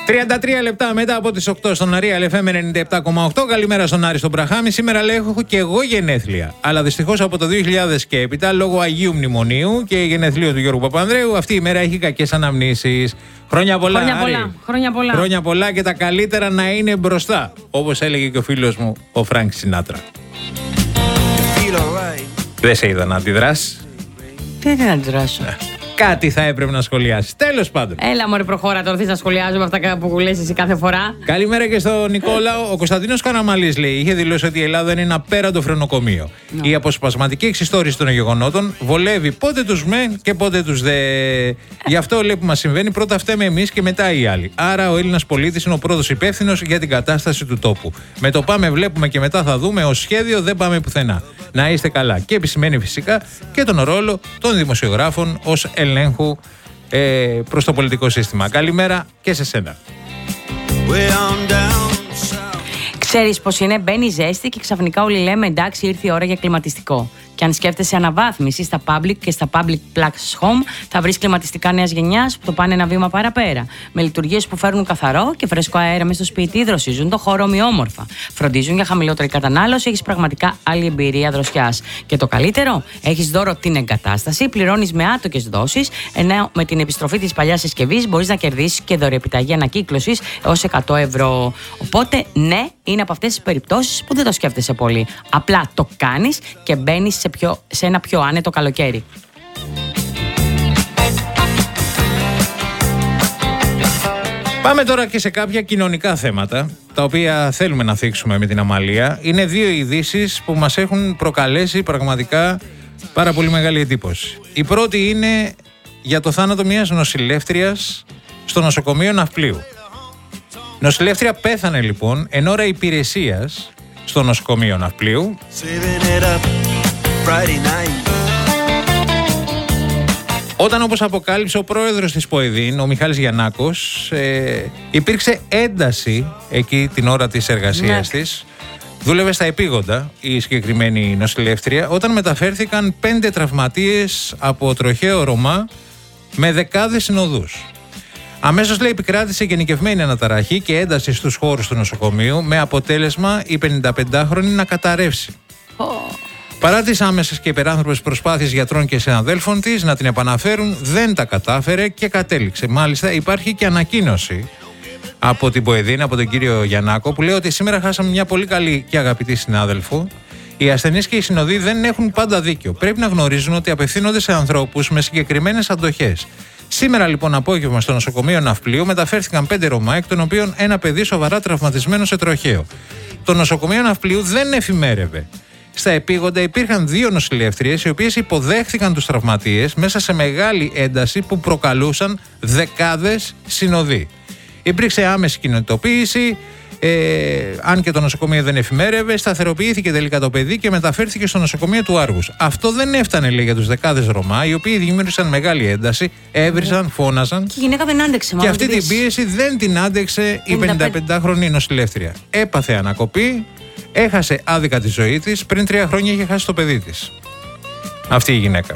33 λεπτά μετά από τις 8 στον Real FM 97,8. Καλημέρα στον Άρη στον Πραχάμι. Σήμερα λέω έχω και εγώ γενέθλια. Αλλά δυστυχώς από το 2000 και έπειτα, λόγω Αγίου Μνημονίου και γενεθλίου του Γιώργου Παπανδρέου, αυτή η μέρα έχει κακές αναμνήσεις. Χρόνια πολλά, Χρόνια πολλά και τα καλύτερα να είναι μπροστά. Όπως έλεγε και ο φίλος μου ο Φρανκ Σινάτρα. Δεν σε είδα να αντιδράσεις. Τι να αντιδράσω. Κάτι θα έπρεπε να σχολιάσει. Τέλος πάντων. Έλα, μωρέ, προχώρα τώρα. Θες να σχολιάζω με αυτά που λες εσύ κάθε φορά. Καλημέρα και στον Νικόλαο. Ο Κωνσταντίνος Καραμαλής λέει: είχε δηλώσει ότι η Ελλάδα είναι ένα απέραντο φρενοκομείο. Η αποσπασματική εξιστόρηση των γεγονότων βολεύει πότε τους μεν και πότε τους δε. Γι' αυτό λέει που μας συμβαίνει, πρώτα φταίμε εμείς και μετά οι άλλοι. Άρα ο Έλληνας πολίτης είναι ο πρώτος υπεύθυνος για την κατάσταση του τόπου. Με το πάμε, βλέπουμε και μετά θα δούμε ως σχέδιο δεν πάμε πουθενά. Να είστε καλά. Και επισημαίνει φυσικά και τον ρόλο των δημοσιογράφων ως ελέγχου προς το πολιτικό σύστημα. Καλημέρα και σε σένα. Ξέρεις πως είναι, μπαίνει ζέστη και ξαφνικά όλοι λέμε εντάξει, ήρθε η ώρα για κλιματιστικό. Και αν σκέφτεσαι αναβάθμιση στα public και στα public plus home, θα βρεις κλιματιστικά νέας γενιάς που το πάνε ένα βήμα παραπέρα. Με λειτουργίες που φέρνουν καθαρό και φρέσκο αέρα μες στο σπίτι, δροσίζουν το χώρο ομοιόμορφα. Φροντίζουν για χαμηλότερη κατανάλωση, έχεις πραγματικά άλλη εμπειρία δροσιάς. Και το καλύτερο, έχεις δώρο την εγκατάσταση, πληρώνεις με άτοκες δόσεις, ενώ με την επιστροφή της παλιάς συσκευής μπορείς να κερδίσεις και δωρεοεπιταγή ανακύκλωσης έως 100 ευρώ. Οπότε, ναι, είναι από αυτές τις περιπτώσεις που δεν το σκέφτεσαι πολύ. Απλά το κάνεις και μπαίνεις σε ένα πιο άνετο καλοκαίρι. Πάμε τώρα και σε κάποια κοινωνικά θέματα, τα οποία θέλουμε να θίξουμε με την Αμαλία. Είναι δύο ειδήσεις που μας έχουν προκαλέσει πραγματικά πάρα πολύ μεγάλη εντύπωση. Η πρώτη είναι για το θάνατο μιας νοσηλεύτριας στο νοσοκομείο Ναυπλίου. Νοσηλεύτρια πέθανε λοιπόν εν ώρα υπηρεσίας στο νοσοκομείο Ναυπλίου. Όταν, όπως αποκάλυψε ο πρόεδρος της ΠΟΕΔΗΝ, ο Μιχάλης Γιαννάκος, υπήρξε ένταση εκεί την ώρα της εργασίας της. Δούλευε στα επίγοντα η συγκεκριμένη νοσηλεύτρια, όταν μεταφέρθηκαν 5 τραυματίες από τροχαίο Ρωμά με δεκάδες συνοδούς. Αμέσως, λέει, επικράτησε γενικευμένη αναταραχή και ένταση στους χώρους του νοσοκομείου, με αποτέλεσμα η 55χρονη να καταρρεύσει. Παρά τις άμεσες και υπεράνθρωπες προσπάθειες γιατρών και συναδέλφων της να την επαναφέρουν, δεν τα κατάφερε και κατέληξε. Μάλιστα, υπάρχει και ανακοίνωση από την ΠΟΕΔΗΝ, από τον κύριο Γιαννάκο, που λέει ότι σήμερα χάσαμε μια πολύ καλή και αγαπητή συνάδελφο. Οι ασθενείς και οι συνοδοί δεν έχουν πάντα δίκιο. Πρέπει να γνωρίζουν ότι απευθύνονται σε ανθρώπους με συγκεκριμένες αντοχές. Σήμερα λοιπόν απόγευμα στο νοσοκομείο Ναυπλίου μεταφέρθηκαν 5 Ρωμά, εκ των οποίων ένα παιδί σοβαρά τραυματισμένο σε τροχαίο. Το νοσοκομείο Ναυπλίου δεν εφημέρευε. Στα επίγοντα υπήρχαν 2 νοσηλεύτριες, οι οποίες υποδέχθηκαν τους τραυματίες μέσα σε μεγάλη ένταση που προκαλούσαν δεκάδες συνοδοί. Υπήρξε άμεση κινητοποίηση, αν και το νοσοκομείο δεν εφημέρευε, σταθεροποιήθηκε τελικά το παιδί και μεταφέρθηκε στο νοσοκομείο του Άργους. Αυτό δεν έφτανε, λέει, για τους δεκάδες Ρωμά, οι οποίοι δημιούργησαν μεγάλη ένταση, έβριζαν, φώναζαν. Και η γυναίκα δεν άντεξε, και αυτή την πίεση δεν την άντεξε η 55χρονη νοσηλεύτρια. Έπαθε ανακοπή. Έχασε άδικα τη ζωή της, πριν 3 χρόνια είχε χάσει το παιδί της. Αυτή η γυναίκα.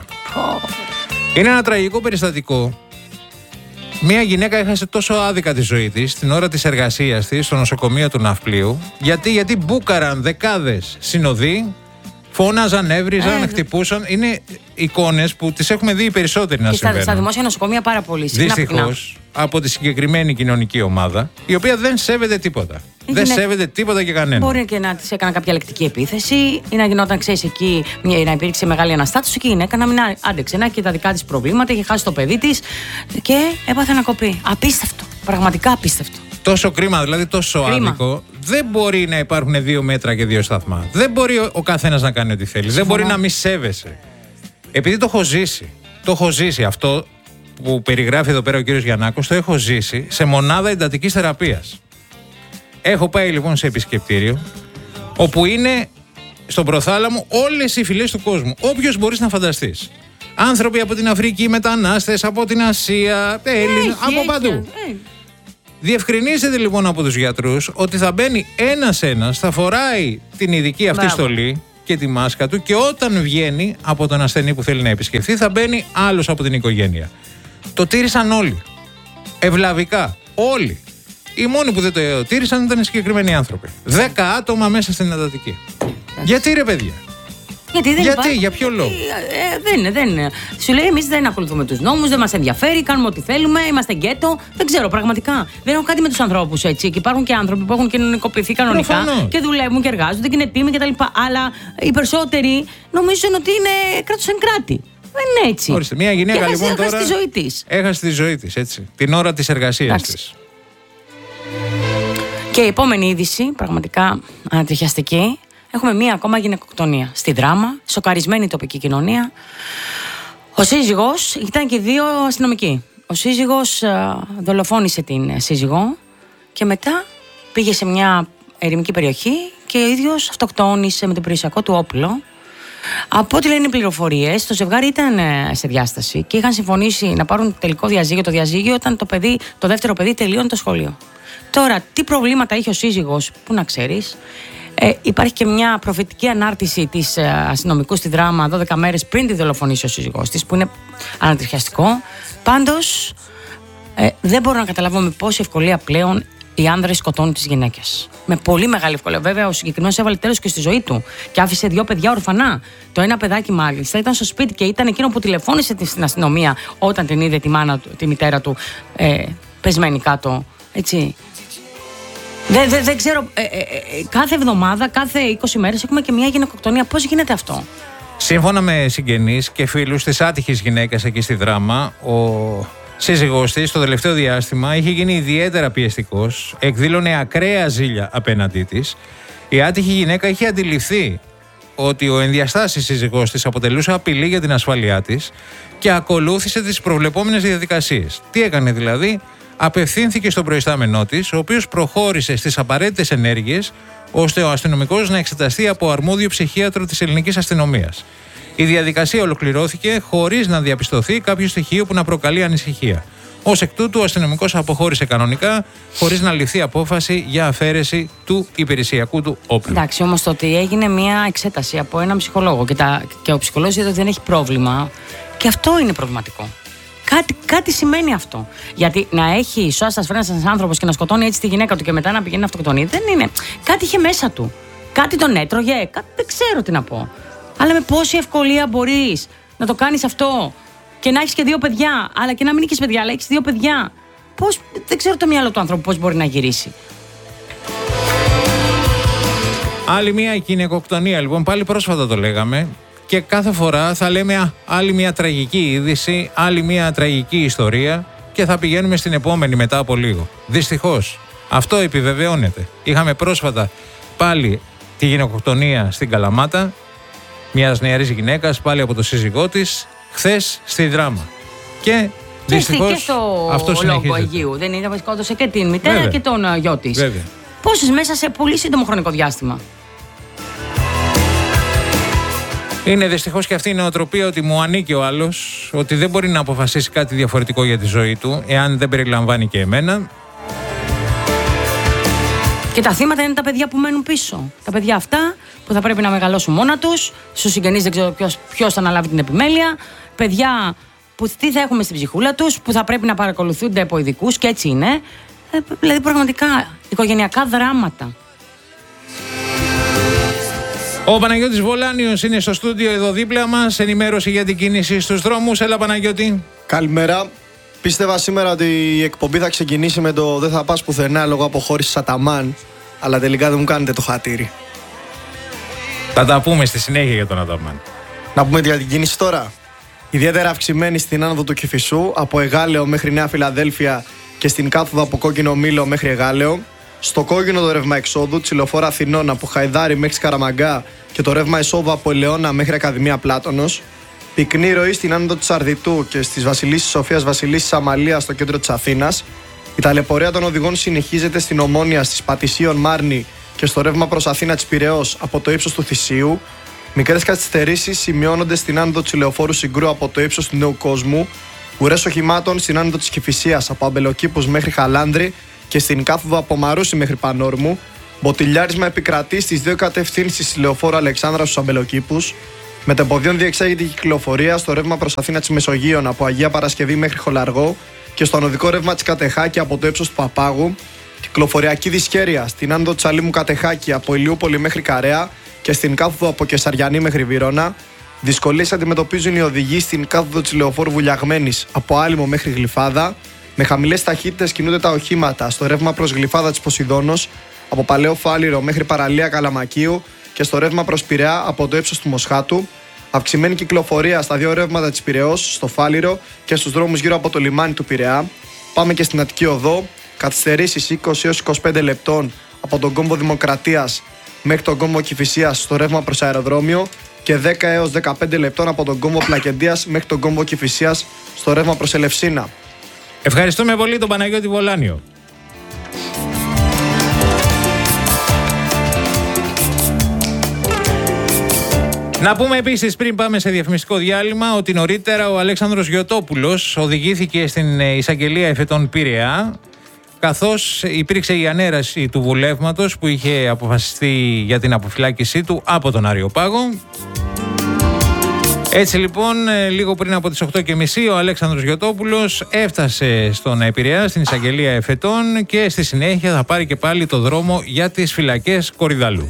Είναι ένα τραγικό περιστατικό. Μια γυναίκα έχασε τόσο άδικα τη ζωή της την ώρα της εργασίας της στο νοσοκομείο του Ναυπλίου. Γιατί μπούκαραν δεκάδες συνοδοί, φώναζαν, έβριζαν, χτυπούσαν. Είναι εικόνες που τις έχουμε δει οι περισσότεροι να συμβαίνουν. Στα δημόσια νοσοκομεία πάρα πολύ συχνά. Δυστυχώς, από τη συγκεκριμένη κοινωνική ομάδα, η οποία δεν σέβεται τίποτα. Δεν σέβεται τίποτα και κανένα. Μπορεί και να της έκανα κάποια λεκτική επίθεση ή να γινόταν, ξέρεις, εκεί να υπήρξε μεγάλη αναστάτωση και η γυναίκα να μην άντεξε. Να και τα δικά της προβλήματα, είχε χάσει το παιδί της και έπαθε ανακοπή. Απίστευτο. Πραγματικά απίστευτο. Τόσο κρίμα, δηλαδή τόσο άδικο. Δεν μπορεί να υπάρχουν 2 μέτρα και 2 σταθμά. Δεν μπορεί ο καθένας να κάνει ό,τι θέλει. Δεν μπορεί να μη σέβεσαι. Επειδή το έχω ζήσει. Το έχω ζήσει αυτό που περιγράφει εδώ πέρα ο κύριος Γιαννάκος, το έχω ζήσει σε μονάδα εντατικής θεραπείας. Έχω πάει λοιπόν σε επισκεπτήριο, όπου είναι στον προθάλαμο όλες οι φυλές του κόσμου. Όποιος μπορείς να φανταστείς. Άνθρωποι από την Αφρική, μετανάστες, από την Ασία, Έλληνες, από παντού. Διευκρινίζεται λοιπόν από τους γιατρούς ότι θα μπαίνει ένας-ένας, θα φοράει την ειδική αυτή στολή και τη μάσκα του και όταν βγαίνει από τον ασθενή που θέλει να επισκεφθεί θα μπαίνει άλλος από την οικογένεια. Το τήρησαν όλοι. Ευλαβικά. Όλοι. οι μόνοι που δεν το τήρησαν ήταν οι συγκεκριμένοι άνθρωποι. 10 άτομα μέσα στην εντατική. Γιατί ρε παιδιά? Γιατί, για ποιο λόγο? Δεν. Σου λέει, εμείς δεν ακολουθούμε τους νόμους, δεν μας ενδιαφέρει, κάνουμε ό,τι θέλουμε, είμαστε γκέτο. Δεν ξέρω, πραγματικά. Δεν έχω κάτι με τους ανθρώπους έτσι. Και υπάρχουν και άνθρωποι που έχουν κοινωνικοποιηθεί κανονικά. Προφανώς. Και δουλεύουν και εργάζονται και είναι τίμοι κτλ. Αλλά οι περισσότεροι νομίζουν ότι είναι κράτος εν κράτη. Δεν είναι έτσι. Ορίστε, μια γυναίκα λοιπόν τώρα έχασε τη ζωή της. Έχασε τη ζωή της, έτσι. Την ώρα της εργασίας της. Και η επόμενη είδηση, πραγματικά ανατριχιαστική. Έχουμε μία ακόμα γυναικοκτονία στη Δράμα, σοκαρισμένη τοπική κοινωνία. Ο σύζυγος, ήταν και 2 αστυνομικοί. Ο σύζυγος δολοφόνησε την σύζυγό και μετά πήγε σε μια ερημική περιοχή και ο ίδιος αυτοκτόνησε με το περιουσιακό του όπλο. Από ό,τι λένε οι πληροφορίες, το ζευγάρι ήταν σε διάσταση και είχαν συμφωνήσει να πάρουν τελικό διαζύγιο. Το διαζύγιο όταν το δεύτερο παιδί τελείωνε το σχολείο. Τώρα, τι προβλήματα είχε ο σύζυγος, πού να ξέρεις. Υπάρχει και μια προφητική ανάρτηση της αστυνομικού στη Δράμα 12 μέρες πριν τη δολοφονήσει ο σύζυγός της, που είναι ανατριχιαστικό. Πάντως, δεν μπορώ να καταλάβω με πόση ευκολία πλέον οι άνδρες σκοτώνουν τις γυναίκες. Με πολύ μεγάλη ευκολία. Βέβαια, ο συγκεκριμένος έβαλε τέλος και στη ζωή του και άφησε 2 παιδιά ορφανά. Το ένα παιδάκι, μάλιστα, ήταν στο σπίτι και ήταν εκείνο που τηλεφώνησε στην αστυνομία όταν την είδε τη μητέρα του πεσμένη κάτω. Έτσι. Δεν ξέρω, κάθε εβδομάδα, κάθε 20 μέρες έχουμε και μια γυναικοκτονία. Πώς γίνεται αυτό? Σύμφωνα με συγγενείς και φίλους της άτυχης γυναίκας εκεί στη Δράμα, ο σύζυγός της το τελευταίο διάστημα είχε γίνει ιδιαίτερα πιεστικός, εκδήλωνε ακραία ζήλια απέναντί της. Η άτυχη γυναίκα είχε αντιληφθεί ότι ο ενδιαστάσης σύζυγός της αποτελούσε απειλή για την ασφάλειά της και ακολούθησε τις προβλεπόμενες διαδικασίες. Τι έκανε δηλαδή? Απευθύνθηκε στον προϊστάμενό της, ο οποίος προχώρησε στις απαραίτητες ενέργειες ώστε ο αστυνομικός να εξεταστεί από αρμόδιο ψυχίατρο της ελληνικής αστυνομίας. Η διαδικασία ολοκληρώθηκε χωρίς να διαπιστωθεί κάποιο στοιχείο που να προκαλεί ανησυχία. Ως εκ τούτου, ο αστυνομικός αποχώρησε κανονικά, χωρίς να ληφθεί απόφαση για αφαίρεση του υπηρεσιακού του όπλου. Εντάξει, όμως το ότι έγινε μια εξέταση από έναν ψυχολόγο και ο ψυχολόγος είδε ότι δεν έχει πρόβλημα, και αυτό είναι προβληματικό. Κάτι σημαίνει αυτό. Γιατί να έχει σώστας φρένας ένας άνθρωπος και να σκοτώνει έτσι τη γυναίκα του και μετά να πηγαίνει να αυτοκτονεί, δεν είναι. Κάτι είχε μέσα του. Κάτι τον έτρωγε. Δεν ξέρω τι να πω. Αλλά με πόση ευκολία μπορείς να το κάνεις αυτό και να έχεις και 2 παιδιά, αλλά και να μην έχεις παιδιά, αλλά έχεις 2 παιδιά. Πώς, δεν ξέρω το μυαλό του άνθρωπου πώς μπορεί να γυρίσει. Άλλη μια γυναικοκτονία, λοιπόν, πάλι πρόσφατα το λέγαμε. Και κάθε φορά θα λέμε άλλη μια τραγική είδηση, άλλη μια τραγική ιστορία και θα πηγαίνουμε στην επόμενη μετά από λίγο. Δυστυχώς, αυτό επιβεβαιώνεται. Είχαμε πρόσφατα πάλι τη γυναικοκτονία στην Καλαμάτα, μιας νεαρής γυναίκας, πάλι από το σύζυγό της, χθες στη Δράμα. Και δυστυχώς και στο Λόγο Αιγείου. Δεν είναι, σκότωσε και την μητέρα βέβαια, και τον γιο της. Πόσες μέσα σε πολύ σύντομο χρονικό διάστημα. Είναι δυστυχώς και αυτή η νοοτροπία ότι μου ανήκει ο άλλος, ότι δεν μπορεί να αποφασίσει κάτι διαφορετικό για τη ζωή του, εάν δεν περιλαμβάνει και εμένα. Και τα θύματα είναι τα παιδιά που μένουν πίσω. Τα παιδιά αυτά που θα πρέπει να μεγαλώσουν μόνα τους, στους συγγενείς δεν ξέρω ποιος θα αναλάβει την επιμέλεια, παιδιά που τι θα έχουμε στην ψυχούλα τους, που θα πρέπει να παρακολουθούνται από ειδικούς και έτσι είναι. Δηλαδή πραγματικά οικογενειακά δράματα. Ο Παναγιώτης Βολάνιος είναι στο στούντιο εδώ δίπλα μας. Ενημέρωση για την κίνηση στους δρόμους. Έλα Παναγιώτη. Καλημέρα. Πίστευα σήμερα ότι η εκπομπή θα ξεκινήσει με το «Δεν θα πας πουθενά» λόγω αποχώρησης Αταμάν. Αλλά τελικά δεν μου κάνετε το χατήρι. Θα τα πούμε στη συνέχεια για τον Αταμάν. Να πούμε για την κίνηση τώρα. Ιδιαίτερα αυξημένη στην άνοδο του Κηφισού, από Εγάλεο μέχρι Νέα Φιλαδέλφια και στην κάθοδο από Κόκκινο Μήλο μέχρι Εγάλεο. Στο κόκκινο το ρεύμα εξόδου, Τσιλοφόρα Αθηνών από Χαϊδάρι μέχρι Σκαραμαγκά και το ρεύμα εισόδου από Ελαιώνα μέχρι Ακαδημία Πλάτωνος. Πυκνή ροή στην άνοδο της Αρδιτού και στις Βασιλίσσης Σοφίας Βασιλίσσης Αμαλίας στο κέντρο της Αθήνας. Η ταλαιπωρία των οδηγών συνεχίζεται στην Ομόνια, στις Πατησίων Μάρνη και στο ρεύμα προς Αθήνα της Πειραιώς από το ύψος του Θησίου. Μικρές καθυστερήσεις σημειώνονται στην άνοδο της Λεωφόρου Συγκρού από το ύψος του Νέου Κόσμου. Ουρές οχημάτων στην άνοδο της Κηφισίας από Αμπελοκήπους μέχρι Χαλάνδρη και στην κάθοδο από Μαρούσι μέχρι Πανόρμου. Μποτιλιάρισμα επικρατεί στις 2 κατευθύνσεις της Λεωφόρου Αλεξάνδρα στους Αμπελοκήπους. Μετεμποδίων διεξάγεται η κυκλοφορία στο ρεύμα προς Αθήνα της Μεσογείων από Αγία Παρασκευή μέχρι Χολαργό και στο ανωδικό ρεύμα της Κατεχάκη από το ύψος του Παπάγου. Κυκλοφοριακή δυσχέρεια στην άνοδο Τσαλίμου Κατεχάκη από Ηλιούπολη μέχρι Καρέα και στην κάθοδο από Κεσαριανή μέχρι Βύρωνα. Δυσκολίες αντιμετωπίζουν οι οδηγοί στην κάθοδο της Λεωφόρου Βουλιαγμένης από Άλυμο μέχρι Γλυφάδα. Με χαμηλές ταχύτητες κινούνται τα οχήματα στο ρεύμα προς Γλυφάδα της Ποσειδώνος, από Παλαιό Φάληρο μέχρι Παραλία Καλαμακίου και στο ρεύμα προς Πειραιά από το ύψος του Μοσχάτου. Αυξημένη κυκλοφορία στα δύο ρεύματα της Πειραιώς, στο Φάληρο και στους δρόμους γύρω από το λιμάνι του Πειραιά. Πάμε και στην Αττική Οδό. Καθυστερήσεις 20 έως 25 λεπτών από τον κόμβο Δημοκρατίας μέχρι τον κόμβο Κηφισίας στο ρεύμα προς αεροδρόμιο και 10 έως 15 λεπτών από τον κόμβο Πλακεντίας μέχρι τον κόμβο Κηφισίας στο ρεύμα προς Ελευσίνα. Ευχαριστούμε πολύ τον Παναγιώτη Βολάνιο. Να πούμε επίσης, πριν πάμε σε διαφημιστικό διάλειμμα, ότι νωρίτερα ο Αλέξανδρος Γιωτόπουλος οδηγήθηκε στην εισαγγελία εφετών Πειραιά, καθώς υπήρξε η ανέραση του βουλεύματος που είχε αποφασιστεί για την αποφυλάκησή του από τον Αριοπάγο. Έτσι λοιπόν, λίγο πριν από τις 8:30 ο Αλέξανδρος Γιωτόπουλος έφτασε στον Πειραιά, στην εισαγγελία εφετών, και στη συνέχεια θα πάρει και πάλι το δρόμο για τις φυλακές Κορυδαλού.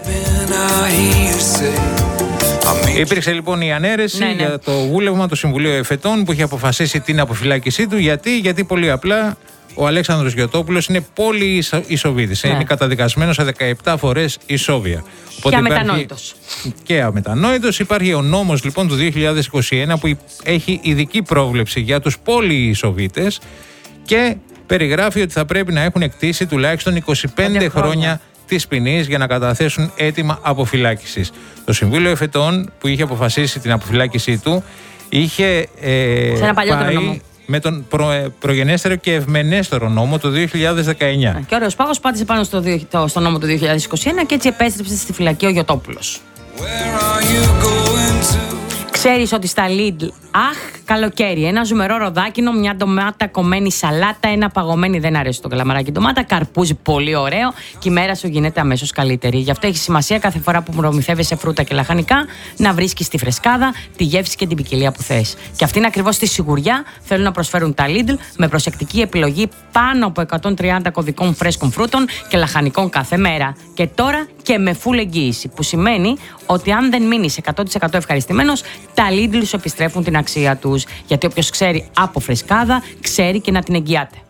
Υπήρξε λοιπόν η ανέρεση για το βούλευμα του Συμβουλίου Εφετών που είχε αποφασίσει την αποφυλάκησή του. Γιατί πολύ απλά ο Αλέξανδρος Γιωτόπουλος είναι πολύ ισοβίδης. Είναι καταδικασμένος σε 17 φορές ισόβια. Και αμετανόητος. Και αμετανόητος. Υπάρχει ο νόμος λοιπόν του 2021 που έχει ειδική πρόβλεψη για τους πολυισοβίτες και περιγράφει ότι θα πρέπει να έχουν εκτίσει τουλάχιστον 25 χρόνια της ποινής για να καταθέσουν αίτημα αποφυλάκησης. Το Συμβούλιο Εφετών που είχε αποφασίσει την αποφυλάκησή του είχε πάει με τον προγενέστερο και ευμενέστερο νόμο το 2019. Και ο Αριοπάγος πάτησε πάνω στο νόμο του 2021 και έτσι επέστρεψε στη φυλακή ο Γιωτόπουλος. Ξέρεις ότι στα Lidl, καλοκαίρι, ένα ζουμερό ροδάκινο, μια ντομάτα κομμένη σαλάτα, ένα παγωμένη, δεν αρέσει το καλαμαράκι ντομάτα, καρπούζι πολύ ωραίο και η μέρα σου γίνεται αμέσως καλύτερη. Γι' αυτό έχει σημασία κάθε φορά που προμηθεύεσαι φρούτα και λαχανικά να βρίσκεις τη φρεσκάδα, τη γεύση και την ποικιλία που θες. Και αυτήν ακριβώς τη σιγουριά θέλουν να προσφέρουν τα Lidl με προσεκτική επιλογή πάνω από 130 κωδικών φρέσκων φρούτων και λαχανικών κάθε μέρα. Και τώρα και με full εγγύηση, που σημαίνει ότι αν δεν μείνεις 100% ευχαριστημένος, τα Lidl σου επιστρέφουν την αξία τους. Γιατί όποιος ξέρει από φρεσκάδα, ξέρει και να την εγγυάται.